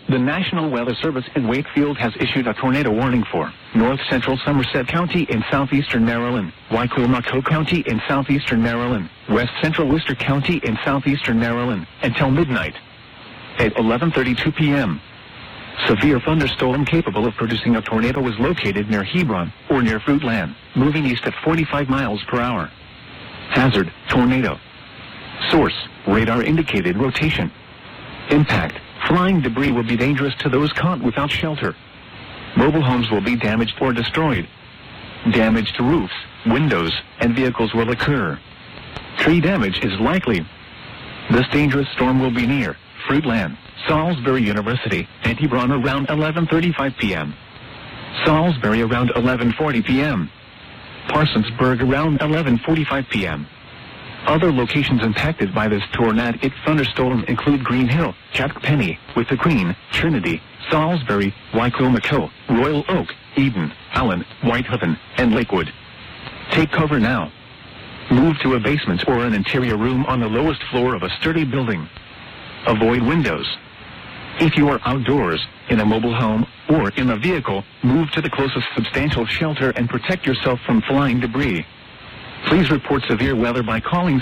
The National Weather Service in Wakefield has issued a tornado warning for north central Somerset County in southeastern Maryland, Wicomico County in southeastern Maryland, west central Worcester County in southeastern Maryland, until midnight. At 11:32 p.m., severe thunderstorm capable of producing a tornado was located near Hebron or near Fruitland, moving east at 45 miles per hour. Hazard, tornado. Source, radar indicated rotation. Impact, flying debris will be dangerous to those caught without shelter. Mobile homes will be damaged or destroyed. Damage to roofs, windows, and vehicles will occur. Tree damage is likely. This dangerous storm will be near Fruitland, Salisbury University, and Hebron around 11:35 p.m. Salisbury around 11:40 p.m. Parsonsburg around 11:45 p.m. Other locations impacted by this tornadic thunderstorm include Green Hill, Jackpenny, With the Green, Trinity, Salisbury, Wicomico, Royal Oak, Eden, Allen, Whitehaven, and Lakewood. Take cover now. Move to a basement or an interior room on the lowest floor of a sturdy building. Avoid windows. If you are outdoors, in a mobile home, or in a vehicle, move to the closest substantial shelter and protect yourself from flying debris. Please report severe weather by calling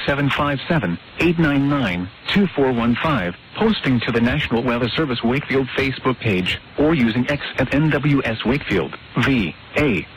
757-899-2415, posting to the National Weather Service Wakefield Facebook page, or using X at NWS Wakefield, VA.